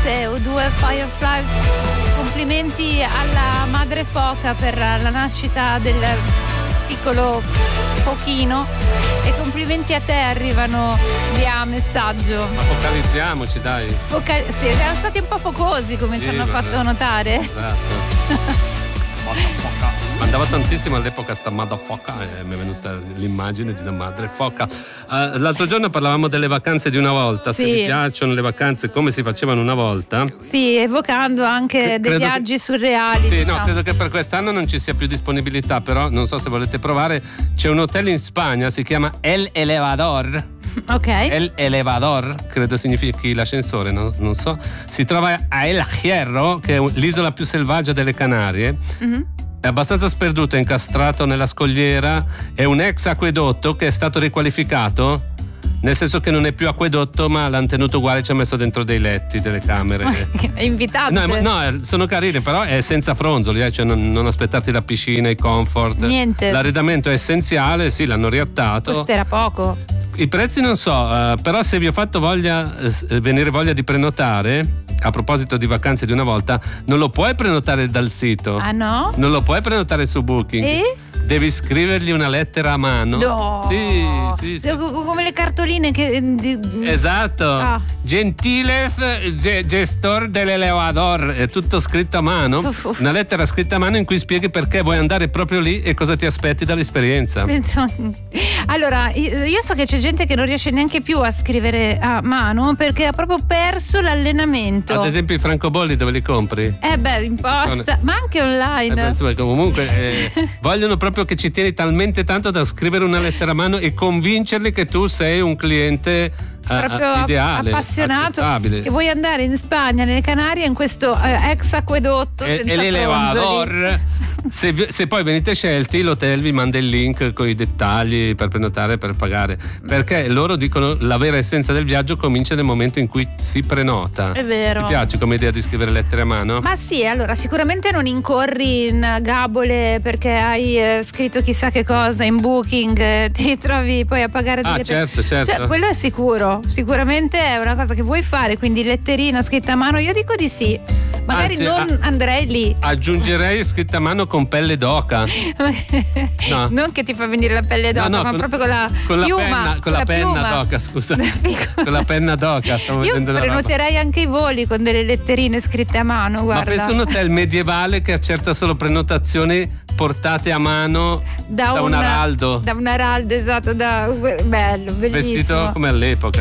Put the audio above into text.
o 2 Fireflies. Complimenti alla madre foca per la nascita del piccolo fochino e complimenti a te arrivano via messaggio. Ma focalizziamoci, dai. Sì, siamo stati un po' focosi, come ci hanno fatto notare. Esatto. Andava tantissimo all'epoca sta motherfucker e mi è venuta l'immagine di una madre foca. L'altro giorno parlavamo delle vacanze di una volta. Sì. Se vi piacciono le vacanze come si facevano una volta. Sì, evocando anche dei viaggi surreali. Sì, diciamo. no, credo che per quest'anno non ci sia più disponibilità, però non so se volete provare. C'è un hotel in Spagna, si chiama El Elevador. Ok. El Elevador, credo significhi l'ascensore, non so. Si trova a El Hierro, che è l'isola più selvaggia delle Canarie. Mm-hmm. È abbastanza sperduto, è incastrato nella scogliera. È un ex acquedotto che è stato riqualificato, nel senso che non è più acquedotto, ma l'hanno tenuto uguale, ci ha messo dentro dei letti, delle camere. È invitato. No, sono carini, però è senza fronzoli, cioè non aspettarti la piscina, i comfort. Niente. L'arredamento è essenziale, sì, l'hanno riattato. Costerà poco. I prezzi non so, però se vi ho fatto venire voglia di prenotare, a proposito di vacanze di una volta, non lo puoi prenotare dal sito. Ah no? Non lo puoi prenotare su Booking. E? Devi scrivergli una lettera a mano. No. Sì. Come le cartoline che... Esatto. Ah. Gentile gestor dell'elevador, è tutto scritto a mano. Una lettera scritta a mano in cui spieghi perché vuoi andare proprio lì e cosa ti aspetti dall'esperienza. Allora, io so che c'è gente che non riesce neanche più a scrivere a mano perché ha proprio perso l'allenamento. Ad esempio i francobolli dove li compri? In posta, ma anche online. Insomma, comunque vogliono proprio che ci tieni talmente tanto da scrivere una lettera a mano e convincerli che tu sei un cliente proprio ideale, appassionato, accettabile. che vuoi andare in Spagna, nelle Canarie, in questo ex acquedotto senza l'elevador. Se poi venite scelti, l'hotel vi manda il link con i dettagli per prenotare, per pagare, perché loro dicono la vera essenza del viaggio comincia nel momento in cui si prenota. È vero. Ti piace come idea di scrivere lettere a mano? Ma sì, allora sicuramente non incorri in gabole perché hai scritto chissà che cosa in Booking, ti ritrovi poi a pagare delle certo. Cioè, quello è sicuramente è una cosa che vuoi fare, quindi letterina scritta a mano, io dico di sì. Magari non andrei lì. Aggiungerei scritta a mano con pelle d'oca. No. Non che ti fa venire la pelle d'oca, ma proprio con la piuma. Con la penna d'oca, scusa. Con la penna d'oca. Io prenoterei anche i voli con delle letterine scritte a mano, guarda. Ma penso un hotel medievale che accetta solo prenotazioni portate a mano da un araldo. Da un araldo, esatto, bello, bellissimo. Vestito come all'epoca.